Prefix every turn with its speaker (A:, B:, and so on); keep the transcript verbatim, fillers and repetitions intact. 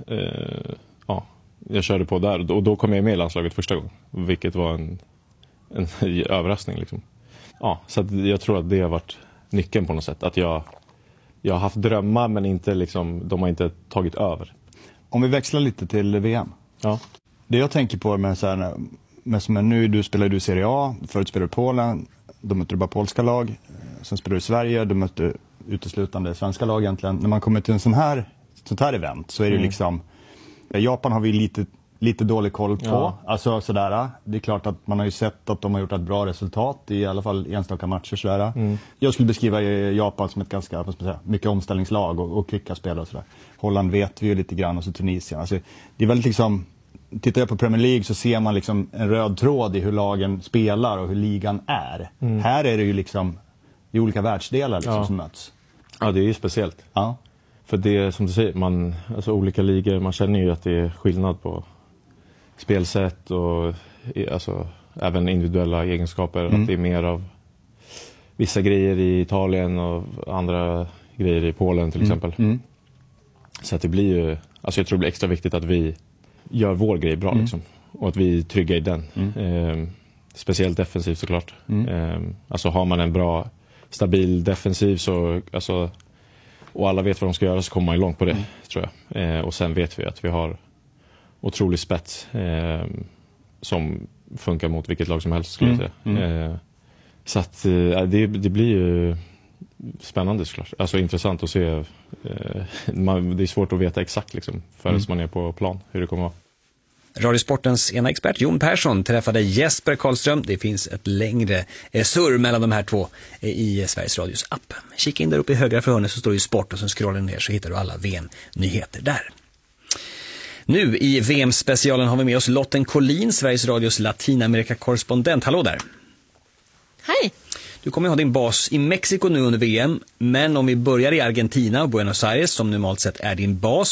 A: eh, ja, jag körde på där. Och då kom jag med i landslaget första gången. Vilket var en, en överraskning liksom. Ja, så att jag tror att det har varit nyckeln på något sätt. Att jag, jag har haft drömmar men inte liksom, de har inte tagit över.
B: Om vi växlar lite till V M.
A: Ja.
B: Det jag tänker på med så här, med som är nu, du spelar du Serie A, förut spelade du Polen, då mötte du bara polska lag, sen spelade du Sverige, då mötte du uteslutande svenska lag egentligen. När man kommer till en sån här, sånt här event så är det mm. liksom, Japan har vi lite, lite dålig koll på, ja. Alltså sådär, det är klart att man har ju sett att de har gjort ett bra resultat i alla fall enstaka matcher sådär. Mm. Jag skulle beskriva Japan som ett ganska, vad ska man säga, mycket omställningslag och, och kvicka spelare och sådär. Holland vet vi ju lite grann, och så Tunisien, alltså det är väldigt liksom. Tittar jag på Premier League så ser man liksom en röd tråd i hur lagen spelar och hur ligan är. Mm. Här är det ju liksom i olika världsdelar liksom, ja. Som möts.
A: Ja, det är ju speciellt. Ja. För det som du säger, man, alltså olika ligor, man känner ju att det är skillnad på spelsätt och alltså, även individuella egenskaper. Mm. Att det är mer av vissa grejer i Italien och andra grejer i Polen till exempel. Mm. Mm. Så att det blir ju, alltså jag tror det blir extra viktigt att vi gör vår grej bra mm. liksom. Och att vi är trygga i den. Mm. Eh, speciellt defensivt såklart. Mm. Eh, alltså har man en bra, stabil defensiv så, alltså, och alla vet vad de ska göra så kommer man ju långt på det, mm. tror jag. Eh, och sen vet vi att vi har otrolig spets eh, som funkar mot vilket lag som helst skulle jag säga. Mm. Mm. Eh, så att eh, det, det blir ju spännande såklart. Alltså intressant att se. Eh, man, det är svårt att veta exakt liksom, förrän mm. man är på plan hur det kommer vara.
C: Radiosportens ena expert Jon Persson träffade Jesper Karlström. Det finns ett längre eh, surr mellan de här två eh, i Sveriges Radios app. Kika in där uppe i högra för hörnet så står det ju sport, och sen scrollar ner så hittar du alla V M-nyheter där. Nu i V M-specialen har vi med oss Lotten Collin, Sveriges Radios Latinamerika-korrespondent. Hallå där!
D: Hej!
C: Du kommer ha din bas i Mexiko nu under V M, men om vi börjar i Argentina och Buenos Aires som normalt sett är din bas,